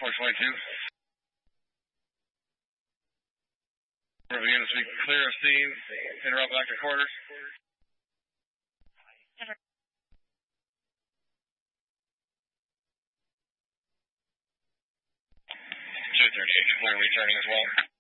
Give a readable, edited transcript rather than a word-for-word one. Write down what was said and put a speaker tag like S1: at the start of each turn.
S1: 422. Units be clear of scene. Interrupt back to quarters. 238, clear returning as well.